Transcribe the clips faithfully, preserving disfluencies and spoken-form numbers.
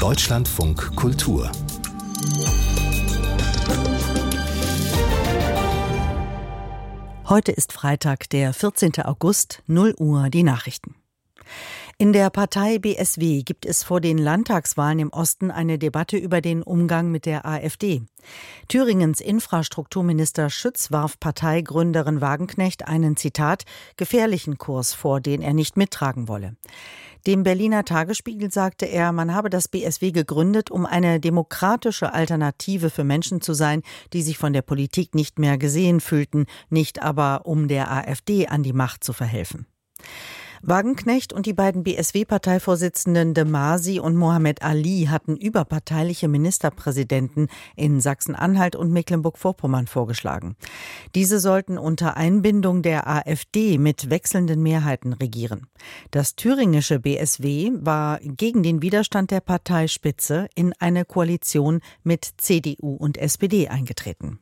Deutschlandfunk Kultur. Heute ist Freitag, der vierzehnten August, null Uhr, die Nachrichten. In der Partei B S W gibt es vor den Landtagswahlen im Osten eine Debatte über den Umgang mit der AfD. Thüringens Infrastrukturminister Schütz warf Parteigründerin Wagenknecht einen, Zitat, gefährlichen Kurs vor, den er nicht mittragen wolle. Dem Berliner Tagesspiegel sagte er, man habe das B S W gegründet, um eine demokratische Alternative für Menschen zu sein, die sich von der Politik nicht mehr gesehen fühlten, nicht aber um der AfD an die Macht zu verhelfen. Wagenknecht und die beiden B S W-Parteivorsitzenden de Masi und Mohammed Ali hatten überparteiliche Ministerpräsidenten in Sachsen-Anhalt und Mecklenburg-Vorpommern vorgeschlagen. Diese sollten unter Einbindung der AfD mit wechselnden Mehrheiten regieren. Das thüringische B S W war gegen den Widerstand der Parteispitze in eine Koalition mit C D U und S P D eingetreten.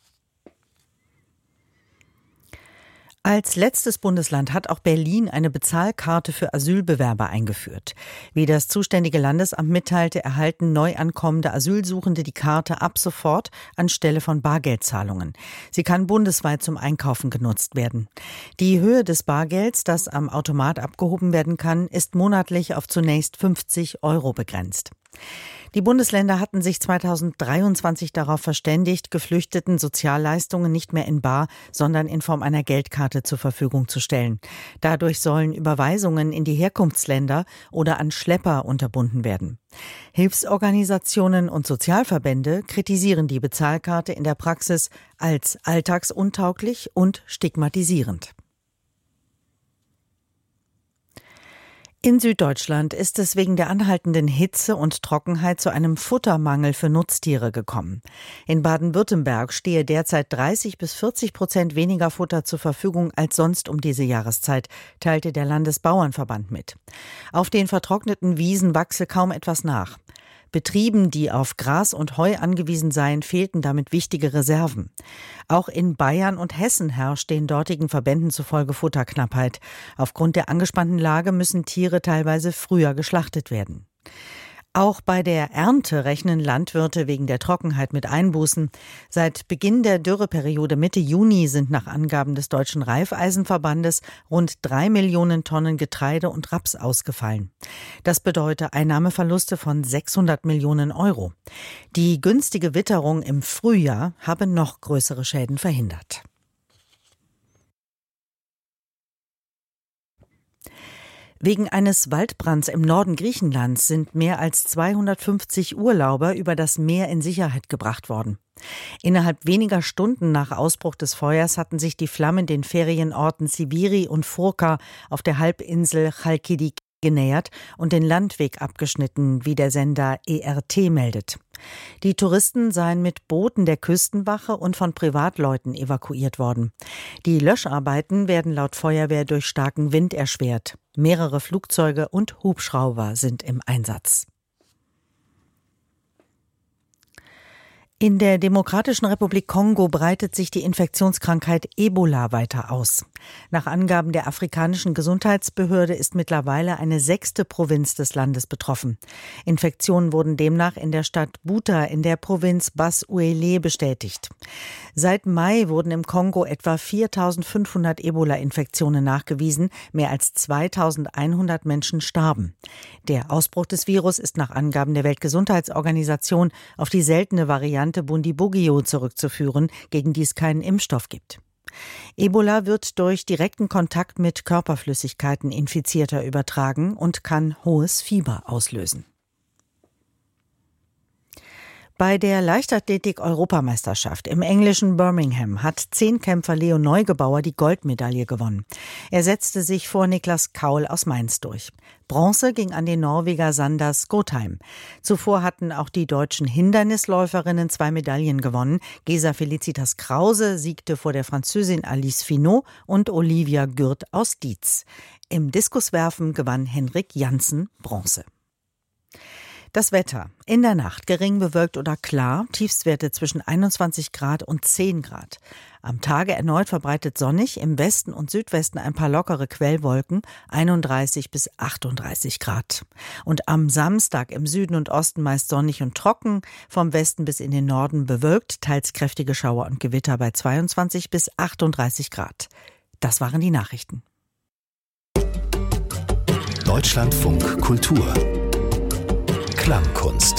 Als letztes Bundesland hat auch Berlin eine Bezahlkarte für Asylbewerber eingeführt. Wie das zuständige Landesamt mitteilte, erhalten neu ankommende Asylsuchende die Karte ab sofort anstelle von Bargeldzahlungen. Sie kann bundesweit zum Einkaufen genutzt werden. Die Höhe des Bargelds, das am Automat abgehoben werden kann, ist monatlich auf zunächst fünfzig Euro begrenzt. Die Bundesländer hatten sich zweitausenddreiundzwanzig darauf verständigt, Geflüchteten Sozialleistungen nicht mehr in bar, sondern in Form einer Geldkarte zur Verfügung zu stellen. Dadurch sollen Überweisungen in die Herkunftsländer oder an Schlepper unterbunden werden. Hilfsorganisationen und Sozialverbände kritisieren die Bezahlkarte in der Praxis als alltagsuntauglich und stigmatisierend. In Süddeutschland ist es wegen der anhaltenden Hitze und Trockenheit zu einem Futtermangel für Nutztiere gekommen. In Baden-Württemberg stehe derzeit dreißig bis vierzig Prozent weniger Futter zur Verfügung als sonst um diese Jahreszeit, teilte der Landesbauernverband mit. Auf den vertrockneten Wiesen wachse kaum etwas nach. Betrieben, die auf Gras und Heu angewiesen seien, fehlten damit wichtige Reserven. Auch in Bayern und Hessen herrscht den dortigen Verbänden zufolge Futterknappheit. Aufgrund der angespannten Lage müssen Tiere teilweise früher geschlachtet werden. Auch bei der Ernte rechnen Landwirte wegen der Trockenheit mit Einbußen. Seit Beginn der Dürreperiode Mitte Juni sind nach Angaben des Deutschen Reifeisenverbandes rund drei Millionen Tonnen Getreide und Raps ausgefallen. Das bedeutet Einnahmeverluste von sechshundert Millionen Euro. Die günstige Witterung im Frühjahr habe noch größere Schäden verhindert. Wegen eines Waldbrands im Norden Griechenlands sind mehr als zweihundertfünfzig Urlauber über das Meer in Sicherheit gebracht worden. Innerhalb weniger Stunden nach Ausbruch des Feuers hatten sich die Flammen den Ferienorten Sibiri und Furka auf der Halbinsel Chalkidi genähert und den Landweg abgeschnitten, wie der Sender E R T meldet. Die Touristen seien mit Booten der Küstenwache und von Privatleuten evakuiert worden. Die Löscharbeiten werden laut Feuerwehr durch starken Wind erschwert. Mehrere Flugzeuge und Hubschrauber sind im Einsatz. In der Demokratischen Republik Kongo breitet sich die Infektionskrankheit Ebola weiter aus. Nach Angaben der afrikanischen Gesundheitsbehörde ist mittlerweile eine sechste Provinz des Landes betroffen. Infektionen wurden demnach in der Stadt Buta in der Provinz Bas-Uele bestätigt. Seit Mai wurden im Kongo etwa viertausendfünfhundert Ebola-Infektionen nachgewiesen, mehr als zweitausendeinhundert Menschen starben. Der Ausbruch des Virus ist nach Angaben der Weltgesundheitsorganisation auf die seltene Variante Bundibugyo zurückzuführen, gegen die es keinen Impfstoff gibt. Ebola wird durch direkten Kontakt mit Körperflüssigkeiten Infizierter übertragen und kann hohes Fieber auslösen. Bei der Leichtathletik-Europameisterschaft im englischen Birmingham hat Zehnkämpfer Leo Neugebauer die Goldmedaille gewonnen. Er setzte sich vor Niklas Kaul aus Mainz durch. Bronze ging an den Norweger Sander Skotheim. Zuvor hatten auch die deutschen Hindernisläuferinnen zwei Medaillen gewonnen. Gesa Felicitas Krause siegte vor der Französin Alice Finot und Olivia Gürt aus Dietz. Im Diskuswerfen gewann Henrik Janssen Bronze. Das Wetter. In der Nacht gering bewölkt oder klar, Tiefstwerte zwischen einundzwanzig Grad und zehn Grad. Am Tage erneut verbreitet sonnig, im Westen und Südwesten ein paar lockere Quellwolken, einunddreißig bis achtunddreißig Grad. Und am Samstag im Süden und Osten meist sonnig und trocken, vom Westen bis in den Norden bewölkt, teils kräftige Schauer und Gewitter bei zweiundzwanzig bis achtunddreißig Grad. Das waren die Nachrichten. Deutschlandfunk Kultur. Klangkunst.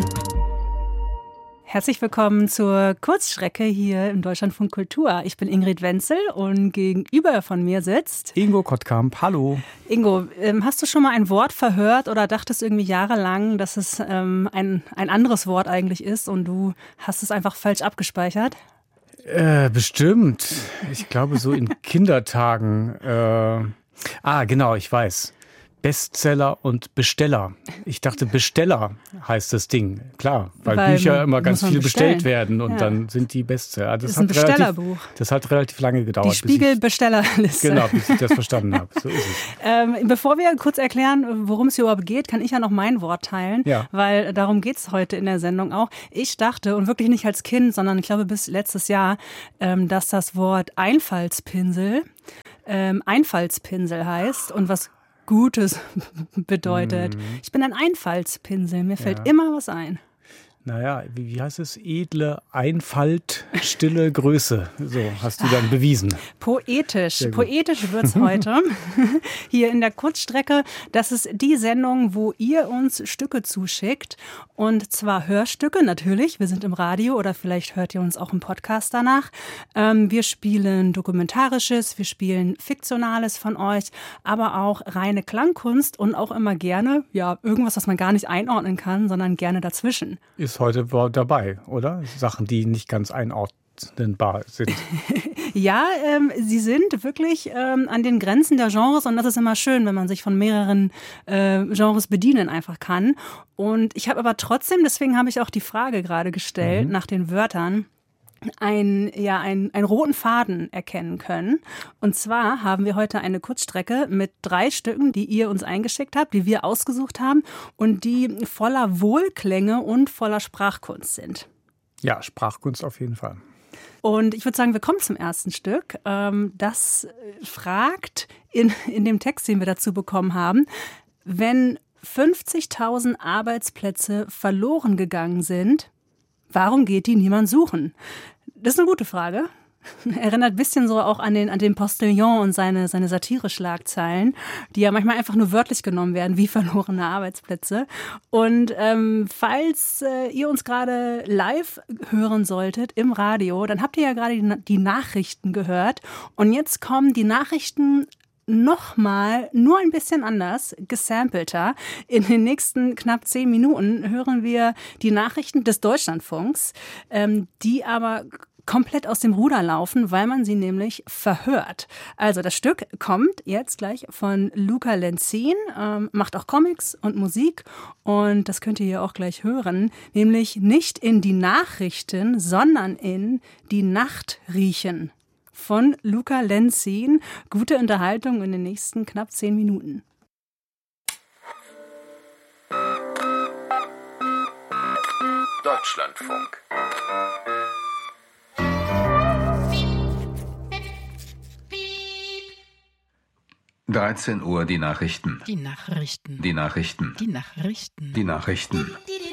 Herzlich willkommen zur Kurzstrecke hier im Deutschlandfunk Kultur. Ich bin Ingrid Wenzel und gegenüber von mir sitzt Ingo Kottkamp. Hallo. Ingo, ähm, hast du schon mal ein Wort verhört oder dachtest irgendwie jahrelang, dass es ähm, ein, ein anderes Wort eigentlich ist und du hast es einfach falsch abgespeichert? Äh, bestimmt. Ich glaube so in Kindertagen. Äh, ah, genau, ich weiß. Bestseller und Besteller. Ich dachte, Besteller heißt das Ding. Klar, weil, weil Bücher immer ganz viel bestellt werden und ja. dann sind die Bestseller. Das, das ist ein Bestellerbuch. Relativ, das hat relativ lange gedauert. Die Spiegel-Bestellerliste. Genau, bis ich das verstanden habe. So ist es. Ähm, bevor wir kurz erklären, worum es hier überhaupt geht, kann ich ja noch mein Wort teilen, ja. weil darum geht es heute in der Sendung auch. Ich dachte, und wirklich nicht als Kind, sondern ich glaube bis letztes Jahr, ähm, dass das Wort Einfallspinsel ähm, Einfallspinsel heißt und was Gutes bedeutet. Mm. Ich bin ein Einfallspinsel, mir fällt ja. immer was ein. Naja, wie, wie heißt es? Edle Einfalt, stille Größe. So hast du dann bewiesen. Poetisch. Poetisch wird's heute. Hier in der Kurzstrecke. Das ist die Sendung, wo ihr uns Stücke zuschickt. Und zwar Hörstücke, natürlich. Wir sind im Radio oder vielleicht hört ihr uns auch im Podcast danach. Ähm, wir spielen Dokumentarisches, wir spielen Fiktionales von euch, aber auch reine Klangkunst und auch immer gerne, ja, irgendwas, was man gar nicht einordnen kann, sondern gerne dazwischen. Ist heute dabei, oder? Sachen, die nicht ganz einordnenbar sind. Ja, ähm, sie sind wirklich ähm, an den Grenzen der Genres und das ist immer schön, wenn man sich von mehreren äh, Genres bedienen einfach kann. Und ich habe aber trotzdem, deswegen habe ich auch die Frage gerade gestellt, mhm. nach den Wörtern, ein, ja, ein, einen roten Faden erkennen können. Und zwar haben wir heute eine Kurzstrecke mit drei Stücken, die ihr uns eingeschickt habt, die wir ausgesucht haben und die voller Wohlklänge und voller Sprachkunst sind. Ja, Sprachkunst auf jeden Fall. Und ich würde sagen, wir kommen zum ersten Stück. Das fragt in, in dem Text, den wir dazu bekommen haben, wenn fünfzigtausend Arbeitsplätze verloren gegangen sind, warum geht die niemand suchen? Das ist eine gute Frage. Erinnert ein bisschen so auch an den, an den Postillon und seine, seine Satire-Schlagzeilen, die ja manchmal einfach nur wörtlich genommen werden, wie verlorene Arbeitsplätze. Und ähm, falls äh, ihr uns gerade live hören solltet im Radio, dann habt ihr ja gerade die, die Nachrichten gehört. Und jetzt kommen die Nachrichten nochmal, nur ein bisschen anders, gesampelter. In den nächsten knapp zehn Minuten hören wir die Nachrichten des Deutschlandfunks, ähm, die aber komplett aus dem Ruder laufen, weil man sie nämlich verhört. Also das Stück kommt jetzt gleich von Luca Lenzin, ähm, macht auch Comics und Musik und das könnt ihr hier auch gleich hören, nämlich nicht in die Nachrichten, sondern in die Nacht riechen. Von Luca Lenzin. Gute Unterhaltung in den nächsten knapp zehn Minuten. Deutschlandfunk. dreizehn Uhr die Nachrichten. Die Nachrichten. Die Nachrichten. Die Nachrichten. Die Nachrichten.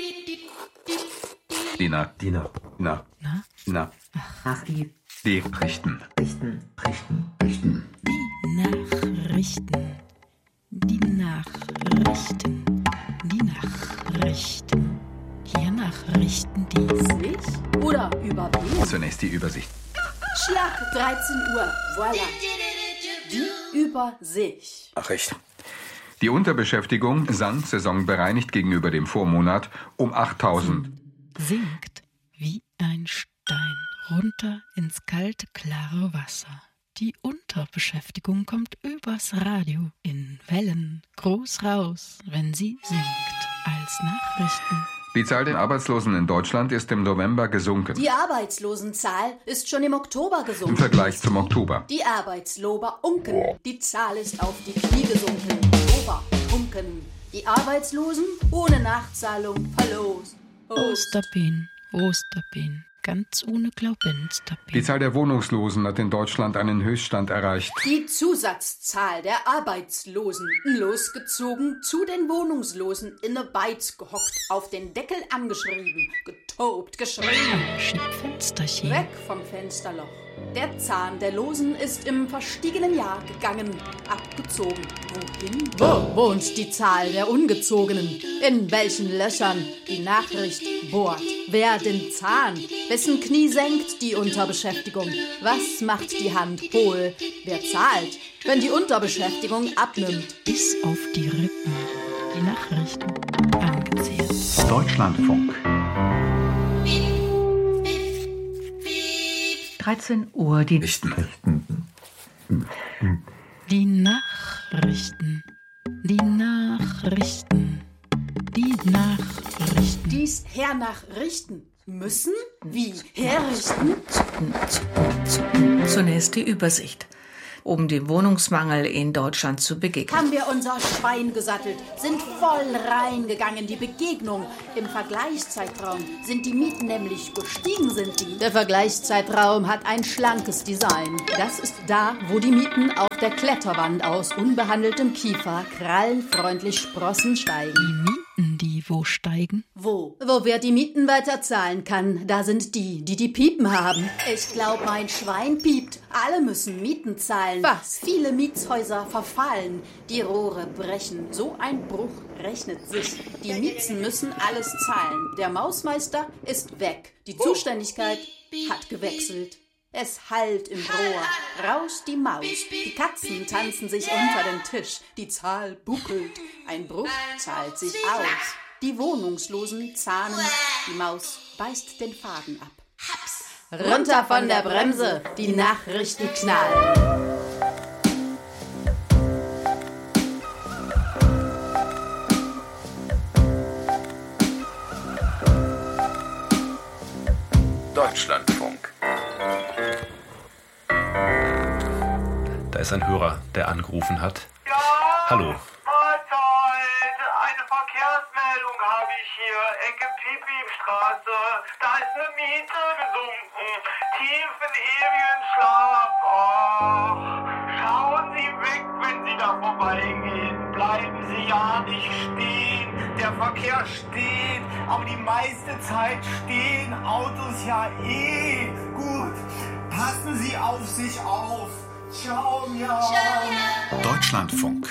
Die Na... Die Na... Na... Na? Na... Nachrichten. Die Richten. Richten. Richten. Richten. Die Nachrichten. Die Nachrichten. Die Nachrichten. Hier Nachrichten, die sich oder über wen? Zunächst die Übersicht. Schlag dreizehn Uhr. Voilà. Die über sich. Nachricht. Die Unterbeschäftigung sank saisonbereinigt gegenüber dem Vormonat um achttausend. Sinkt wie ein Stein runter ins kalte, klare Wasser. Die Unterbeschäftigung kommt übers Radio in Wellen groß raus, wenn sie sinkt als Nachrichten. Die Zahl der Arbeitslosen in Deutschland ist im November gesunken. Die Arbeitslosenzahl ist schon im Oktober gesunken. Im Vergleich zum Oktober. Die Arbeitslober unken. Die Zahl ist auf die Knie gesunken. Ober, unken. Die Arbeitslosen ohne Nachzahlung verlost. Osterbein, Osterbein, ganz ohne Glaubenstabin. Die Zahl der Wohnungslosen hat in Deutschland einen Höchststand erreicht. Die Zusatzzahl der Arbeitslosen losgezogen, zu den Wohnungslosen in ne Beiz gehockt, auf den Deckel angeschrieben, getobt, geschrieben. Schiebfensterchen. Weg vom Fensterloch. Der Zahn der Losen ist im verstiegenen Jahr gegangen, abgezogen. Wohin? Wo wohnt die Zahl der Ungezogenen? In welchen Löchern? Die Nachricht bohrt. Wer den Zahn? Wessen Knie senkt die Unterbeschäftigung? Was macht die Hand hohl? Wer zahlt, wenn die Unterbeschäftigung abnimmt? Bis auf die Rippen. Die Nachrichten angezählt. Deutschlandfunk. dreizehn Uhr, die Nachrichten. Die Nachrichten. Die Nachrichten. Die Nachrichten. Dies hernachrichten müssen? Wie herrichten? Zunächst die Übersicht, um dem Wohnungsmangel in Deutschland zu begegnen. Haben wir unser Schwein gesattelt, sind voll reingegangen. Die Begegnung im Vergleichszeitraum sind die Mieten nämlich gestiegen, sind die. Der Vergleichszeitraum hat ein schlankes Design. Das ist da, wo die Mieten auf der Kletterwand aus unbehandeltem Kiefer krallenfreundlich Sprossen steigen. Die Mieten, die wo steigen? Wo? Wo wer die Mieten weiter zahlen kann, da sind die, die die Piepen haben. Ich glaub, mein Schwein piept. Alle müssen Mieten zahlen. Was? Viele Mietshäuser verfallen. Die Rohre brechen. So ein Bruch rechnet sich. Die Miezen müssen alles zahlen. Der Mausmeister ist weg. Die Zuständigkeit hat gewechselt. Es hallt im Rohr, rauscht die Maus, die Katzen tanzen sich unter den Tisch, die Zahl buckelt, ein Bruch zahlt sich aus. Die Wohnungslosen zahnen, die Maus beißt den Faden ab. Runter von der Bremse, die Nachrichten knallen. Deutschlandfunk. Da ist ein Hörer, der angerufen hat. Ja, Hallo. Mahlzeit. Eine Verkehrsmeldung habe ich hier. Ecke Pipi-Straße. Da ist eine Miete gesunken. Tief in ewigen Schlaf. Ach, schauen Sie weg, wenn Sie da vorbeigehen. Bleiben Sie ja nicht stehen. Der Verkehr steht, aber die meiste Zeit stehen Autos ja eh. Gut, passen Sie auf sich auf. Ciao, ja. Deutschlandfunk.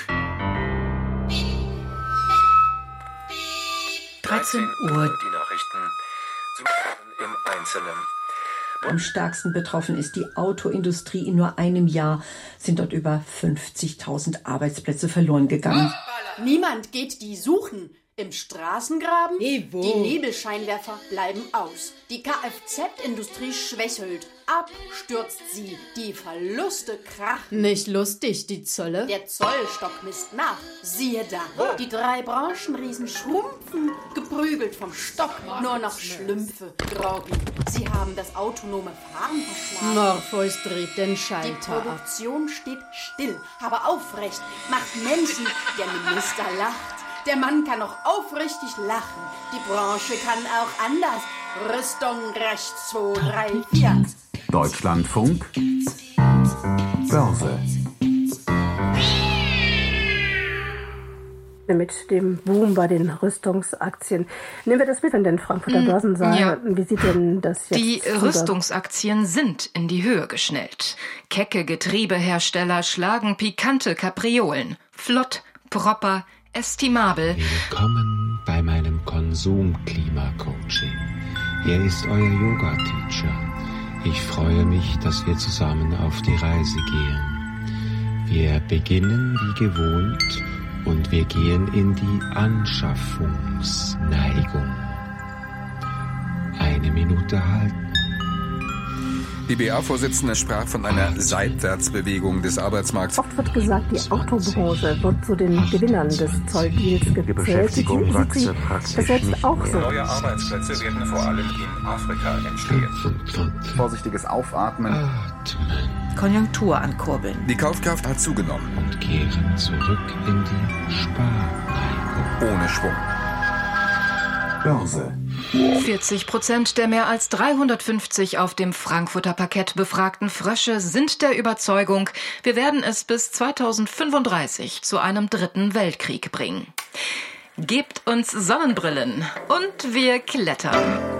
dreizehn Uhr. Die Nachrichten im Einzelnen. Am stärksten betroffen ist die Autoindustrie. In nur einem Jahr sind dort über fünfzigtausend Arbeitsplätze verloren gegangen. Niemand geht die suchen. Im Straßengraben? Die Nebelscheinwerfer bleiben aus. Die Kfz-Industrie schwächelt. Ab stürzt sie. Die Verluste krachen. Nicht lustig, die Zölle. Der Zollstock misst nach. Siehe da. Die drei Branchenriesen schrumpfen. Geprügelt vom Stock. Nur noch Schlümpfe groggen. Sie haben das autonome Fahren verschlagen. Morpheus dreht den Schalter. Die Produktion steht still, aber aufrecht. Macht Menschen. Der Minister lacht. Der Mann kann auch aufrichtig lachen. Die Branche kann auch anders. Rüstung rechts, zwei, drei, vier. Deutschlandfunk. Börse. Mit dem Boom bei den Rüstungsaktien. Nehmen wir das mit an den Frankfurter Börsensaal. Ja. Wie sieht denn das jetzt Die aus? Rüstungsaktien sind in die Höhe geschnellt. Kecke Getriebehersteller schlagen pikante Kapriolen. Flott, proper, estimabel. Willkommen bei meinem Konsum-Klima-Coaching. Hier ist euer Yoga-Teacher. Ich freue mich, dass wir zusammen auf die Reise gehen. Wir beginnen wie gewohnt und wir gehen in die Anschaffungsneigung. Eine Minute halten. Die B A-Vorsitzende sprach von einer Seitwärtsbewegung des Arbeitsmarkts. Oft wird gesagt, die Autobranche wird zu den Gewinnern des Zolldeals gezählt. Die Beschäftigung wachse praktisch das selbst nicht auch mehr. so. Neue Arbeitsplätze werden vor allem in Afrika entstehen. Vorsichtiges Aufatmen. Atmen Konjunktur ankurbeln. Die Kaufkraft hat zugenommen. und kehren zurück in die Sparneigung. Risiko. Ohne Schwung. Börse. vierzig Prozent der mehr als dreihundertfünfzig auf dem Frankfurter Parkett befragten Frösche sind der Überzeugung, wir werden es bis zweitausendfünfunddreißig zu einem dritten Weltkrieg bringen. Gebt uns Sonnenbrillen und wir klettern.